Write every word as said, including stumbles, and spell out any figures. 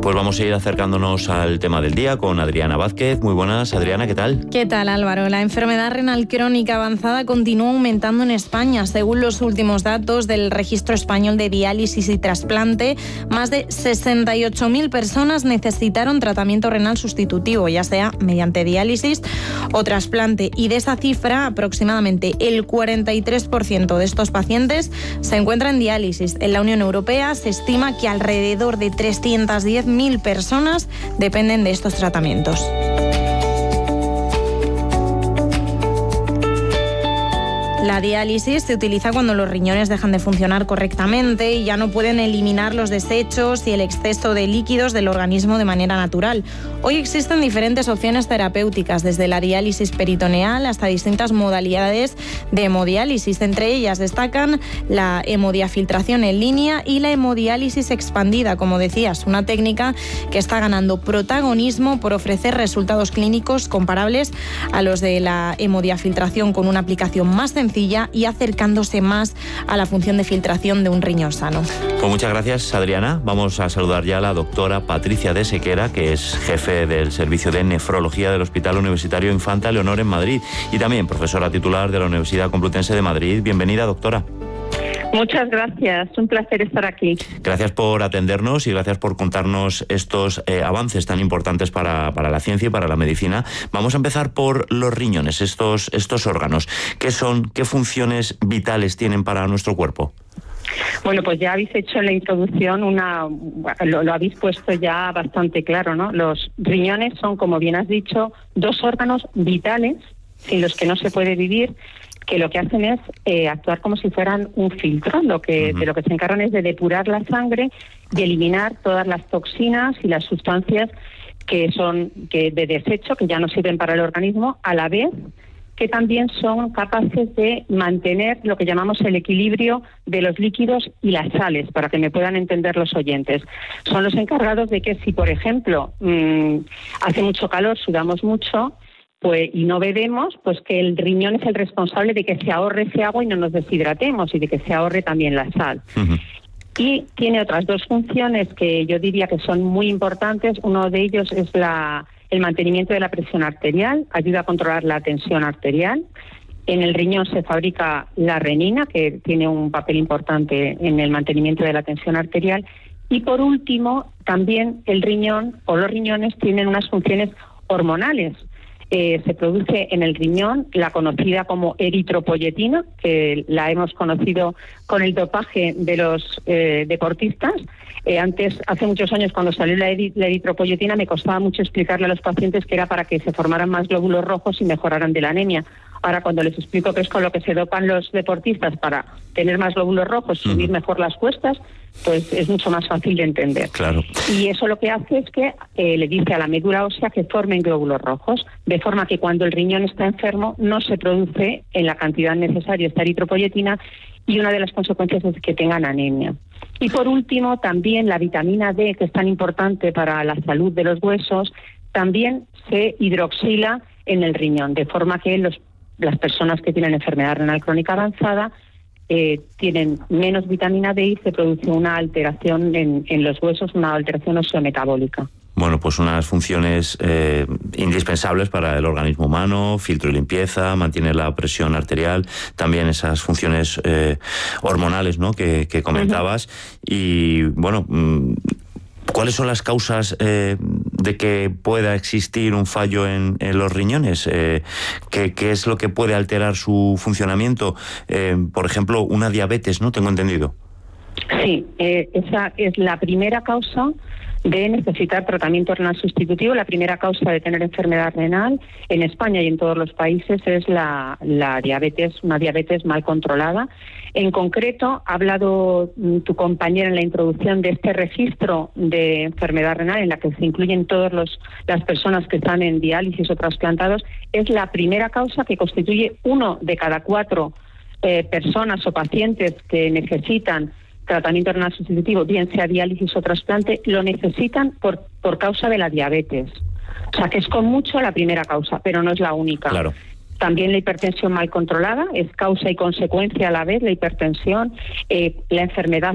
Pues vamos a ir acercándonos al tema del día con Adriana Vázquez. Muy buenas, Adriana, ¿qué tal? ¿Qué tal, Álvaro? La enfermedad renal crónica avanzada continúa aumentando en España. Según los últimos datos del Registro Español de Diálisis y Trasplante, más de sesenta y ocho mil personas necesitaron tratamiento renal sustitutivo, ya sea mediante diálisis o trasplante. Y de esa cifra, aproximadamente el cuarenta y tres por ciento de estos pacientes se encuentran en diálisis. En la Unión Europea se estima que alrededor de trescientas diez mil personas dependen de estos tratamientos. La diálisis se utiliza cuando los riñones dejan de funcionar correctamente y ya no pueden eliminar los desechos y el exceso de líquidos del organismo de manera natural. Hoy existen diferentes opciones terapéuticas, desde la diálisis peritoneal hasta distintas modalidades de hemodiálisis. Entre ellas destacan la hemodiafiltración en línea y la hemodiálisis expandida, como decías, una técnica que está ganando protagonismo por ofrecer resultados clínicos comparables a los de la hemodiafiltración, con una aplicación más sencilla y acercándose más a la función de filtración de un riñón sano. Pues muchas gracias, Adriana. Vamos a saludar ya a la doctora Patricia de Sequera, que es jefe del Servicio de Nefrología del Hospital Universitario Infanta Leonor en Madrid y también profesora titular de la Universidad Complutense de Madrid. Bienvenida, doctora. Muchas gracias, un placer estar aquí. Gracias por atendernos y gracias por contarnos estos eh, avances tan importantes para, para la ciencia y para la medicina. Vamos a empezar por los riñones, estos, estos órganos. ¿Qué son, qué funciones vitales tienen para nuestro cuerpo? Bueno, pues ya habéis hecho en la introducción una, lo, lo habéis puesto ya bastante claro, ¿no? Los riñones son, como bien has dicho, dos órganos vitales sin los que no se puede vivir, que lo que hacen es eh, actuar como si fueran un filtro. Lo que, uh-huh. De lo que se encargan es de depurar la sangre y eliminar todas las toxinas y las sustancias que son que de desecho, que ya no sirven para el organismo, a la vez que también son capaces de mantener lo que llamamos el equilibrio de los líquidos y las sales, para que me puedan entender los oyentes. Son los encargados de que si, por ejemplo, mmm, hace mucho calor, sudamos mucho, pues y no bebemos, pues que el riñón es el responsable de que se ahorre ese agua y no nos deshidratemos, y de que se ahorre también la sal. Uh-huh. Y tiene otras dos funciones que yo diría que son muy importantes. Uno de ellos es la, el mantenimiento de la presión arterial, ayuda a controlar la tensión arterial. En el riñón se fabrica la renina, que tiene un papel importante en el mantenimiento de la tensión arterial. Y por último, también el riñón o los riñones tienen unas funciones hormonales. Eh, se produce en el riñón la conocida como eritropoyetina, que la hemos conocido con el dopaje de los eh, deportistas. Eh, antes, hace muchos años, cuando salió la, eri- la eritropoyetina, me costaba mucho explicarle a los pacientes que era para que se formaran más glóbulos rojos y mejoraran de la anemia. Ahora, cuando les explico que es con lo que se dopan los deportistas para tener más glóbulos rojos, subir uh-huh. mejor las cuestas, pues es mucho más fácil de entender. Claro. Y eso lo que hace es que eh, le dice a la médula ósea que formen glóbulos rojos, de forma que cuando el riñón está enfermo no se produce en la cantidad necesaria esta eritropoyetina, y una de las consecuencias es que tengan anemia. Y por último, también la vitamina D, que es tan importante para la salud de los huesos, también se hidroxila en el riñón, de forma que los las personas que tienen enfermedad renal crónica avanzada eh, tienen menos vitamina D y se produce una alteración en, en los huesos, una alteración osteometabólica. Bueno, pues unas funciones eh, indispensables para el organismo humano: filtro y limpieza, mantiene la presión arterial, también esas funciones eh, hormonales, ¿no?, que, que comentabas. Uh-huh. Y bueno, ¿cuáles son las causas eh, de que pueda existir un fallo en, en los riñones? Eh, ¿qué, ¿Qué es lo que puede alterar su funcionamiento? Eh, por ejemplo, una diabetes, ¿no? Tengo entendido. Sí, eh, esa es la primera causa de necesitar tratamiento renal sustitutivo. La primera causa de tener enfermedad renal en España y en todos los países es la, la diabetes, una diabetes mal controlada. En concreto, ha hablado tu compañera en la introducción de este registro de enfermedad renal en la que se incluyen todas las personas que están en diálisis o trasplantados. Es la primera causa que constituye uno de cada cuatro eh, personas o pacientes que necesitan tratamiento renal sustitutivo, bien sea diálisis o trasplante, lo necesitan por, por causa de la diabetes. O sea, que es con mucho la primera causa, pero no es la única. Claro. También la hipertensión mal controlada es causa y consecuencia a la vez, la hipertensión, eh, la enfermedad